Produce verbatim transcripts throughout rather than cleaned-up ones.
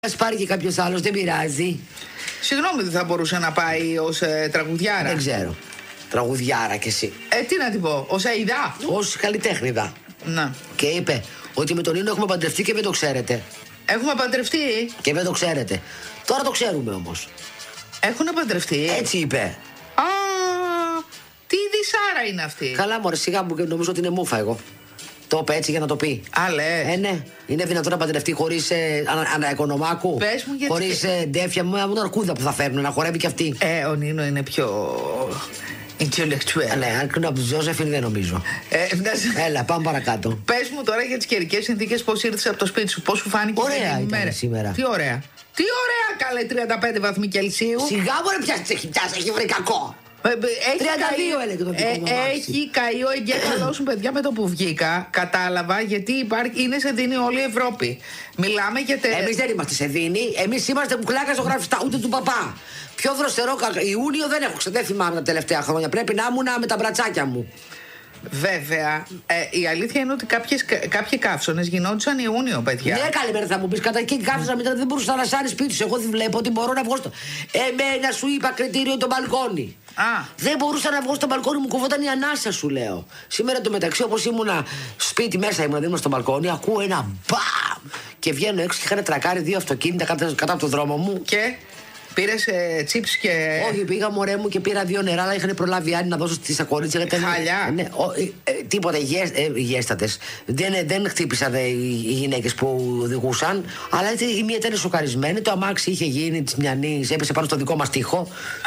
Ας πάρει και κάποιος άλλος, δεν πειράζει. Συγγνώμη, δεν θα μπορούσε να πάει ως ε, τραγουδιάρα. Δεν ξέρω. Τραγουδιάρα κι εσύ. Ε, τι να την πω, ως αηδά. Ως καλλιτέχνηδα. Να. Και είπε ότι με τον Ίνο έχουμε παντρευτεί και δεν το ξέρετε. Έχουμε παντρευτεί. Και δεν το ξέρετε. Τώρα το ξέρουμε όμως. Έχουνε παντρευτεί. Έτσι είπε. Α, τι δυσάρα είναι αυτή. Καλά, μωρέ, σιγά μου, νομίζω ότι είναι μούφα εγώ. Το είπε έτσι για να το πει. Α, λες. Ε, ναι. Είναι δυνατόν να παντρευτεί χωρίς ε, ανα, αναεκονομάκου. Πες μου γιατί. Χωρίς ε, ντέφια μου, μόνο αρκούδα που θα φέρνουν, να χορεύει κι αυτή. Ε, ο Νίνο είναι πιο intellectual. Ναι, αν κρίνω από τη Ζώσεφιν δεν νομίζω. Ε, να... Έλα, πάμε παρακάτω. Πες μου τώρα για τις καιρικές συνθήκες, πώς ήρθες από το σπίτι σου, πώς σου φάνηκε. Ωραία η ήταν μέρα σήμερα. Τι ωραία. Τι ωραία, καλέ, τριάντα πέντε βαθμοί Κελσίου. Σιγά μωρέ, πιάσεις, έχει πιάσει, έχει βρει κακό. Έχει τριάντα δύο καεί, έλεγε το δικό μου ε, αμάξι. Έχει καεί ο εγκέφαλός σου, παιδιά, με το που βγήκα. Κατάλαβα γιατί υπάρχει, είναι σε δίνει όλη η Ευρώπη. Μιλάμε για τε... Εμείς δεν είμαστε σε δίνη. Εμείς είμαστε κουκλάκα ζωγραφιστά, ούτε του παπά. Πιο δροσερό Ιούνιο δεν έχω δεν θυμάμαι τα τελευταία χρόνια. Πρέπει να ήμουν με τα μπρατσάκια μου. Βέβαια, ε, η αλήθεια είναι ότι κάποιες, κάποιοι καύσονες γινόντουσαν Ιούνιο, παιδιά. Ναι, καλημέρα θα μου πει. Κατά εκεί κάθισα μετά δεν μπορούσα να σάρει σπίτι σου. Εγώ δεν βλέπω ότι μπορώ να βγω στο. Εμένα σου είπα κριτήριο το μπαλκόνι. Α. Δεν μπορούσα να βγω στο μπαλκόνι, μου κοβόταν η ανάσα σου λέω. Σήμερα το μεταξύ, όπως ήμουνα σπίτι μέσα, ήμουνα, δεν ήμουν στο μπαλκόνι, ακούω ένα μπαμ! Και βγαίνω έξω και είχαν τρακάρει δύο αυτοκίνητα κατά, κατά από το δρόμο μου. Και πήρες ε, τσίπς και. Όχι, πήγα μωρέ μου και πήρα δύο νερά, αλλά είχαν προλάβει άλλοι να δώσω στη σακονίτσα. Χαλιά. Ναι, ο, ε, ε, τίποτα, υγιέστατες. Δεν, ε, δεν χτύπησαν οι, οι γυναίκες που οδηγούσαν, αλλά έτσι, η μία ήταν σοκαρισμένη. Το αμάξι είχε γίνει τη μιανή, έπεσε πάνω στο δικό μας τοίχο.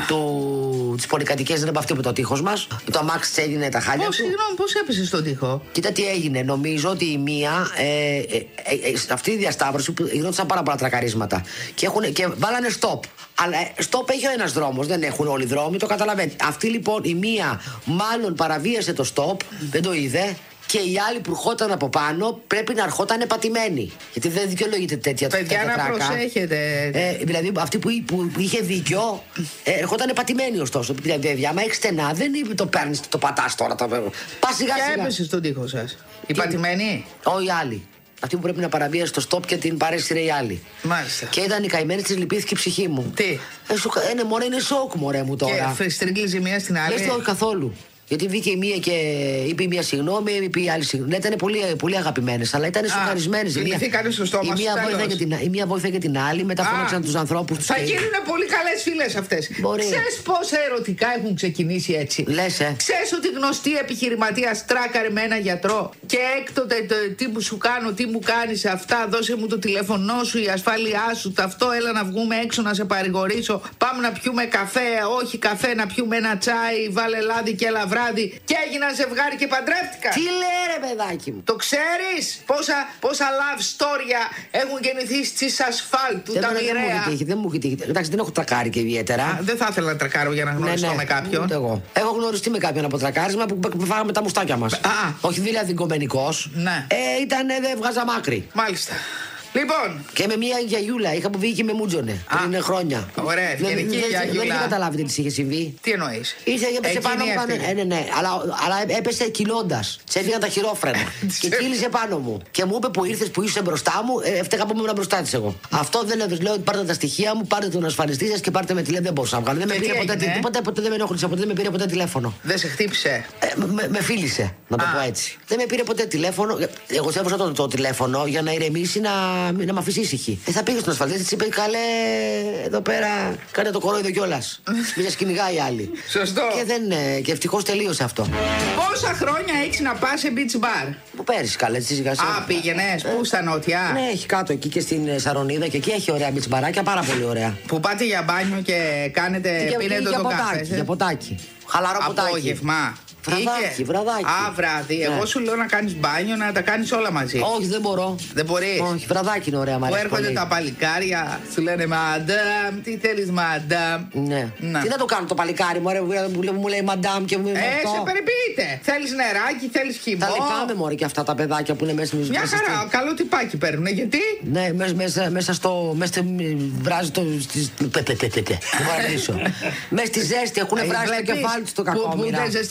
Τις πολυκατοικίες δεν είναι από αυτή που το τείχος μας. Το αμάξι της έγινε τα χάλια. Πώς, συγγνώμη, πώς έπεσε στον τοίχο. Κοίτα τι έγινε. Νομίζω ότι η μία, ε, ε, ε, ε, αυτή η διασταύρωση που γινόντουσαν πάρα πολλά τρακαρίσματα. Και, έχουν, και βάλανε stop. Αλλά stop έχει ο ένας δρόμος, δεν έχουν όλοι οι δρόμοι, το καταλαβαίνετε. Αυτή λοιπόν η μία μάλλον παραβίασε το stop, δεν το είδε. Και η άλλη που ερχόταν από πάνω πρέπει να ερχόταν πατημένη. Γιατί δεν δικαιολογείται τέτοια παιδιά, τέτοια να τράκα. προσέχετε. Ε, δηλαδή αυτή που, που, που είχε δίκιο, ε, ερχόταν πατημένη ωστόσο. Δηλαδή, άμα έχει στενά, δεν είπε το παίρνει, το πατά τώρα. Το... Πα σιγά Ποια σιγά. έπεσε στον τοίχο σας, η πατημένη. Όχι η άλλη. Αυτή που πρέπει να παραβίασε το stop και την παρέσυρε η άλλη. Μάλιστα. Και ήταν η καημένη, τη λυπήθηκε η ψυχή μου. Τι. Ε, σου, ε, ναι, μωρέ, είναι σοκ, μωρέ μου τώρα. Και στρίγγιζε μία στην άλλη. Λες, όχι καθόλου. Γιατί βγήκε η μία και είπε η μία συγγνώμη, είπε η άλλη συγγνώμη. Ναι, ήταν πολύ, πολύ αγαπημένες, αλλά ήταν σοκαρισμένες. Φιληθήκανε στο στόμα η, μία βοήθαγε την, η μία βοήθαγε την άλλη, μετά φώναξαν τους ανθρώπους. Θα γίνουν πολύ καλές φίλες αυτές. Ξέρεις πόσα ερωτικά έχουν ξεκινήσει έτσι. Λες, ε. Ξέρεις ότι γνωστή επιχειρηματίας τράκαρε με ένα γιατρό και έκτοτε το, τι μου σου κάνω, τι μου κάνεις αυτά, δώσε μου το τηλέφωνό σου, η ασφάλειά σου, ταυτό, έλα να βγούμε έξω να σε παρηγορήσω. Πάμε να πιούμε καφέ, όχι καφέ, να πιούμε ένα τσάι, βάλε λάδι και έλα βράδυ. Και έγινα ζευγάρι και παντρεύτηκα. Τι λέει ρε παιδάκι μου. Το ξέρεις πόσα, πόσα love story έχουν γεννηθεί στις ασφάλτου, τα μοιραία. Δεν μου έχει τύχει. Εντάξει, δεν έχω τρακάρει και ιδιαίτερα. Α, δεν θα ήθελα να τρακάρω για να γνωριστώ ναι, ναι, με κάποιον. Ούτε εγώ. Έχω γνωριστεί με κάποιον από τρακάρισμα που, που φάγαμε τα μουστάκια μας. Α. Όχι δηλαδή κομμενικός. Ναι. Ε, ήταν, δεν βγάζα μάκρη. Μάλιστα. Λοιπόν. Και με μια γιαγιούλα είχα που βγει και με μούτζονε πριν χρόνια. Ωραία, ευγενική γιαγιούλα. Δεν είχε καταλάβει τι της είχε συμβεί. Τι εννοείς. Ήρθε και έπεσε πάνω μου. Ναι, ναι, ναι. Αλλά, αλλά έπεσε κυλώντας. Της έφυγαν τα χειρόφρενα. Και κύλησε πάνω μου. Και μου είπε που ήρθες, που είσαι μπροστά μου, έφταιγα που ήμουν μπροστά της εγώ. Αυτό δεν λέω ότι πάρτε τα στοιχεία μου, πάρτε τον ασφαλιστή σας και πάρτε με τηλέφωνο. Δεν μπορούσα να βγάλω. Δεν με πήρε ποτέ, ποτέ, ποτέ δεν με ενόχλησε, ποτέ δεν με πήρε ποτέ τηλέφωνο. Δεν σε χτύπησε. Με, με φίλησε, να το πω έτσι. Δεν με πήρε ποτέ τηλέφωνο. Εγώ σέβωσα το, το τηλέφωνο για να ηρεμήσει, να, να με αφήσει ήσυχη. Ε, θα πήγε στον ασφαλτή, τη είπε καλέ εδώ πέρα, κάνε το κορόιδο κιόλας. Μην σας κυνηγάει η άλλη. Σωστό. Και, δεν, και ευτυχώς τελείωσε αυτό. Πόσα χρόνια έχεις να πας σε beach bar. Που πέρυσι καλέ, τη σιγά σιγά. Α, πήγαινες, πού στα νότια. Ναι, έχει κάτω εκεί και στην Σαρονίδα και εκεί έχει ωραία beach μπαράκια, πάρα πολύ ωραία. Που πάτε για μπάνιο και κάνετε και, πίνετε και το ποτάκι, καφέ. Για ποτάκι. Χαλαρό ποτάκι. Απόγευμα. Βραδάκι, βραδάκι. Α, βράδυ. Ναι. Εγώ σου λέω να κάνεις μπάνιο, να τα κάνεις όλα μαζί. Όχι, δεν μπορώ. Δεν μπορείς. Όχι, βραδάκι είναι ωραία, μ' Που αρέσει έρχονται πολύ. τα παλικάρια, σου λένε μαντάμ, τι θέλεις μαντάμ. Ναι. Να. Τι να το κάνω το παλικάρι μου, μου, μου λέει μαντάμ και μου Ε, σε περιποιείται. Θέλεις νεράκι, θέλεις χυμό. Τα λυπάμαι μωρέ και αυτά τα παιδάκια που είναι μέσα στη. Μια χαρά, στη... καλό τυπάκι παίρνουνε, γιατί. Ναι, μέσα, μέσα, μέσα στο. Μέσα βράζει το. Δεν μπορώ να λύσω. Μέσα στη ζέστη έχουν βράσει το κεφάλι του το κακό. Που δεν ζεσταίνεσαι,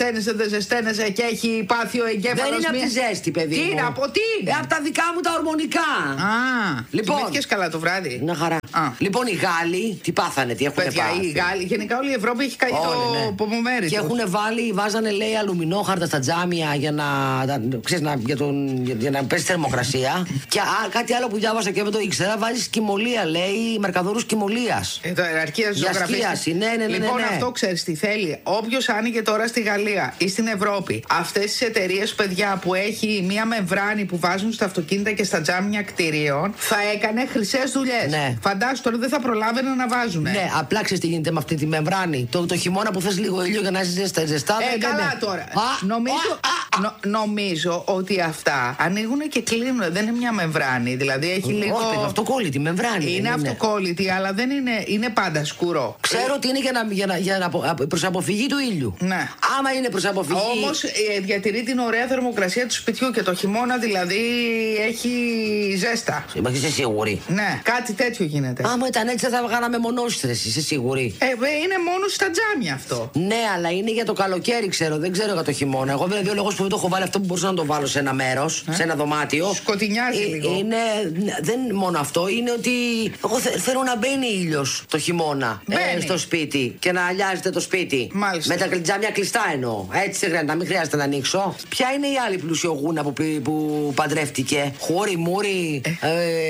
δεν ζεσταίνεσαι και έχει πάθει ο εγκέφαλος? Δεν είναι από τη ζέστη, παιδί. Τι μου. είναι, από τι είναι? Ε, από τα δικά μου τα ορμονικά. Α, λοιπόν. κοιμήθηκες καλά το βράδυ? Μια χαρά. Α. Λοιπόν, οι Γάλλοι τι πάθανε, τι έχουν Παιδιά, πάθει. οι Γάλλοι, γενικά όλη η Ευρώπη έχει καεί το ναι. ποπομέρι. Και έχουν βάλει, βάζανε λέει αλουμινόχαρτα στα τζάμια για να, ξέρεις, να, για, τον, για, για να πέσει θερμοκρασία. Και α, κάτι άλλο που διάβασα και δεν το ήξερα, βάζει σκημωλία, λέει, μερκαδόρου σκημωλία. Ε, το ιεραρχία Για σκίαση, ναι, ναι, ναι. Λοιπόν, ναι, ναι. αυτό ξέρεις τι θέλει. Όποιος άνοιγε τώρα στη Γαλλία ή στην Ευρώπη αυτές τις εταιρείες, παιδιά, που έχει μία μεμβράνη που βάζουν στα αυτοκίνητα και στα τζάμια κτηρίων, θα έκανε χρυσές δουλειές. Ναι. Φαντάσου τώρα δεν θα προλάβαιναν να βάζουν. Ναι, απλά ξέρεις τι γίνεται με αυτή τη μεμβράνη. Το, το χειμώνα που θες λίγο ήλιο για να είσαι ζεστά, ζεστά. Ε, δεν, καλά ναι. τώρα. Α, νομίζω, α, α, νο, νομίζω ότι αυτά ανοίγουν και κλείνουν. Δεν είναι μια μεμβράνη. Δηλαδή έχει λίγο. Όχι, αυτοκόλλητη μεμβράνη. Είναι αυτοκόλλητη, αλλά δεν είναι, είναι πάντα σκούρο. Ξέρω ότι είναι για να, για να, για να, προς αποφυγή του ήλιου. Ναι. Άμα είναι προς αποφυγή. Όμως ε, διατηρεί την ωραία θερμοκρασία του σπιτιού και το χειμώνα δηλαδή έχει ζέστα. Είμαστε σίγουροι. Ναι, κάτι τέτοιο γίνεται. Άμα ήταν έτσι θα βγάλαμε μονόστρες, είσαι σίγουρη. Ε, είναι μόνο στα τζάμια αυτό. Ναι, αλλά είναι για το καλοκαίρι, ξέρω, δεν ξέρω για το χειμώνα. Εγώ βέβαια ο λόγος που δεν το έχω βάλει αυτό που μπορούσα να το βάλω σε ένα μέρος, ε? σε ένα δωμάτιο. Σκοτεινιάζει ε, λίγο. Είναι, δεν είναι μόνο αυτό, είναι ότι εγώ θε, θέλω να μπαίνει ήλιος το χειμώνα ε, στο σπίτι και να αλιάζεται το σπίτι. Μάλιστα. Με τα τζάμια κλειστά εννοώ. Έτσι δεν να μην χρειάζεται να ανοίξω. Ποια είναι η άλλη πλουσιογούνα που, που παντρεύτηκε? Χώρι, μούρι. Ε,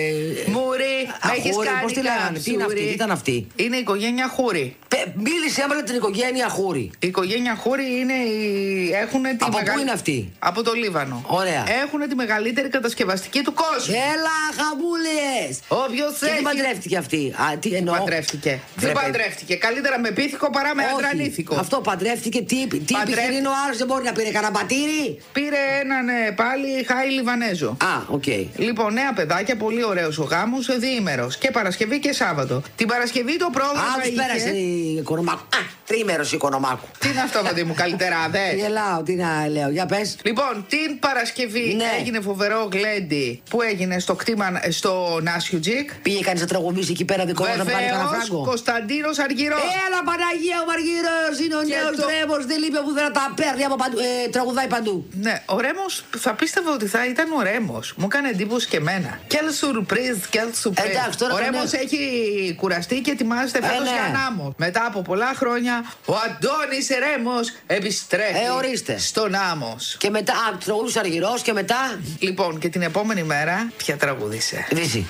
Μούρι, με έχεις κάνει. Πώς τη λέγανε, τι είναι αυτή, τι ήταν αυτή? Είναι η οικογένεια Χούρι. Μίλησε έμαθα την οικογένεια Χούρι. Η οικογένεια Χούρι είναι. Έχουν τη Από μεγαλ... πού είναι αυτή? Από το Λίβανο. Ωραία. Έχουν τη μεγαλύτερη κατασκευαστική του κόσμου. Έλα, χαμούλες! Όποιος Και έχει. τι παντρεύτηκε αυτή? Α, τι εννοώ. Παντρεύτηκε. Βρε, Δεν παιδί. παντρεύτηκε. Καλύτερα με πίθηκο παρά με αντρανήθηκο. Αυτό παντρεύτηκε. Τι, τι Παντρεύτηκε. επιχειρήν ο άλλος, δεν μπορεί να πήρε κανένα πατήρι. Πήρε έναν ε, πάλι χάι Λιβανέζο. Α, οκ. Okay. Λοιπόν, νέα παιδάκια, πολύ ωραίος ο γάμος, διήμερος. Και Παρασκευή και Σάββατο. Την Παρασκευή το πρόγραμμα. Α, τους είχε... πέρασε η Οικονομάκου. Α, τρίμερος η Οικονομάκου. Τι είναι αυτό, παιδί μου, καλύτερα, δε. Γελάω, τι να λέω, για πες. Λοιπόν, την Παρασκευή Ναι. έγινε φοβερό γλέντι που έγινε στο κτήμα στο Νάσιουτζικ. Πήγε κανείς να τραγουδήσει εκεί πέρα δικό μας να πάρει κανένα Βεβαίως, φράγκο? Κωνσταντίνος Αργυρός. Έλα, Παναγία, ο Μαργύρος είναι ο Και νέος το- Ρέμος, δεν λείπει που δεν τα παίρνει από παντού, ε, τραγουδάει παντού. Ναι, ο Ρέμος, θα πίστευα ότι θα ήταν ο Ρέμος. Μου έκανε εντύπωση και εμένα. Quelle surprise, quelle surprise. Εντάξει, τώρα Ο τον Ρέμος έχω. έχει κουραστεί και ετοιμάζεται φέτος ναι. για νάμο. Μετά από πολλά χρόνια, ο Αντώνης Ρέμος επιστρέφει Ε, ορίστε. στον Άμμος. Και μετά, α, τραγουδούσε Αργυρός και μετά. Λοιπόν, και την επόμενη μέρα, ποια τραγούδισε? Δύση.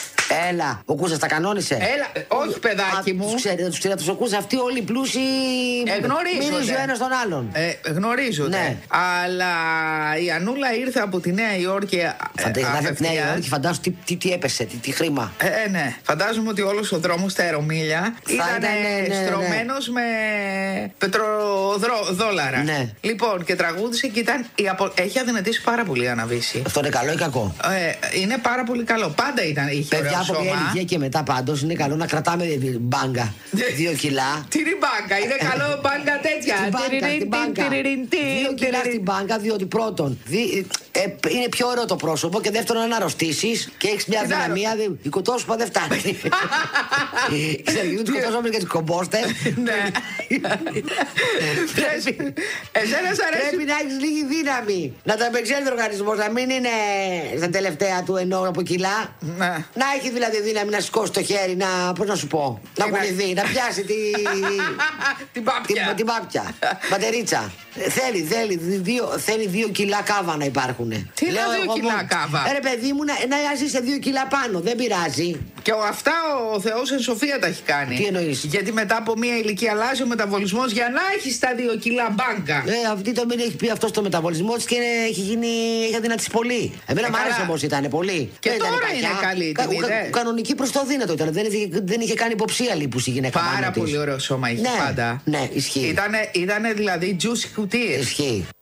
Έλα, ο Κούζας τα κανόνισε. Έλα, ε, όχι παιδάκι Α, μου. Τους ξέρετε, τους ξέρετε τους ο Κούζας, αυτοί όλοι οι πλούσιοι. Ε, γνωρίζονται. Μυρίζει ο ένας τον άλλον. Ε, γνωρίζονται. Ναι. Αλλά η Ανούλα ήρθε από τη Νέα Υόρκη. ε, Φαντάζομαι, να απευθείας. Νέα Υόρκη, φαντάσου τι, τι, τι έπεσε, τι, τι χρήμα. Ε, ε, ναι. Φαντάζομαι ότι όλος ο δρόμος στα αερομίλια ήταν ήταν, ναι, ναι, ναι. στρωμένος με πετροδόλαρα. Ναι. Λοιπόν, και τραγούδισε και ήταν. Η απο... Έχει αδυνατήσει πάρα πολύ η Αναβίση. Αυτό είναι καλό ή κακό? Ε, είναι πάρα πολύ καλό. Πάντα ήταν. Είχε Παιδιά ωραίο από μια σώμα. ηλικία και μετά πάντως είναι καλό να κρατάμε μπάγκα. Δύο κιλά. Τι είναι η μπάγκα, είναι καλό μπάγκα τέτοια. Στην μπάνκα, στην μπάνκα. Δύο κιλά στην μπάνκα, διότι πρώτον δι- ε, είναι πιο ωραίο το πρόσωπο και δεύτερον αν αρρωστήσεις και έχεις μια Τι δυναμία, δεν- η κοτόσουπα δεν φτάνει. Ξέρεις, τους κοτόσουπα και τις κομπόστες. Ναι. Πρέπει- Εσένα σ' αρέσει. Πρέπει να έχεις λίγη δύναμη. Να το επεξέλθει ο οργανισμός, να μην είναι στα τελευταία του ενώ από κιλά. Ναι. Να έχει δηλαδή δύναμη να σηκώσει το χέρι, να, πώς να σου πω, να Τι να- κουνηθεί, να πιάσει τη... Την πάπια. Την, την πάπια. Μπατερίτσα. Ε, Θέλει, θέλει, δύο, θέλει δύο κιλά κάβα να υπάρχουν. Τι είναι δύο κιλά κάβα? Ε, Ρε παιδί μου, να, να είσαι δύο κιλά πάνω, δεν πειράζει. Και ο- αυτά ο Θεός εν σοφία τα έχει κάνει. Τι εννοείς? Γιατί μετά από μία ηλικία αλλάζει ο μεταβολισμός για να έχει τα δύο κιλά μπάγκα. Ε, αυτή το μην έχει πει αυτό στο μεταβολισμό τη και είναι- έχει γίνει. Έχει αδυνατήσει πολύ. Εμένα Ε, μ' άρεσε καλά. όμως ήταν πολύ. Και Δεν ήταν τώρα κακιά. είναι καλή, Κα- την κα- είδες? Κανονική προς το δύνατο ήταν. Δεν είχε, δεν είχε κάνει υποψία λίπους η γυναίκα. Πάρα πάνω της. πολύ ωραίο σώμα είχε Ναι, πάντα. ναι, ισχύει. Ήτανε, ήτανε δηλαδή juicy κουτίες. Ισχύει.